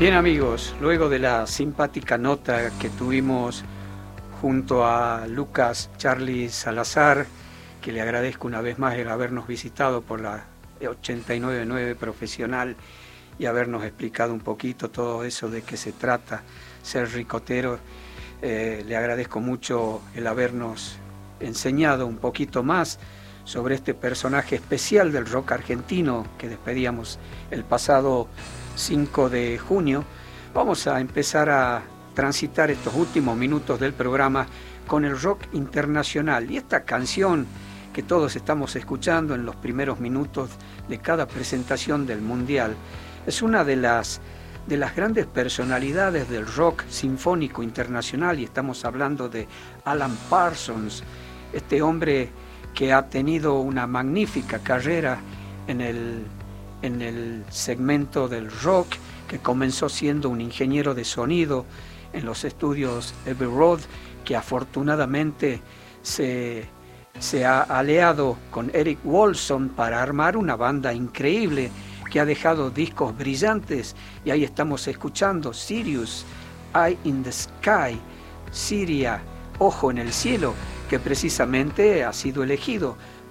Bien amigos, luego de la simpática nota que tuvimos junto a Lucas Charlie Salazar, que le agradezco una vez más el habernos visitado por la 89.9 Profesional y habernos explicado un poquito todo eso de qué se trata ser ricotero. Le agradezco mucho el habernos enseñado un poquito más sobre este personaje especial del rock argentino que despedíamos el pasado 5 de junio. Vamos a empezar a transitar estos últimos minutos del programa con el rock internacional, y esta canción que todos estamos escuchando en los primeros minutos de cada presentación del Mundial es una de las grandes personalidades del rock sinfónico internacional, y estamos hablando de Alan Parsons, este hombre que ha tenido una magnífica carrera en el segmento del rock, que comenzó siendo un ingeniero de sonido en los estudios Abbey Road, que afortunadamente se ha aliado con Eric Woolson para armar una banda increíble que ha dejado discos brillantes, y ahí estamos escuchando Sirius, Eye in the Sky, Siria, Ojo en el Cielo, que precisamente ha sido elegido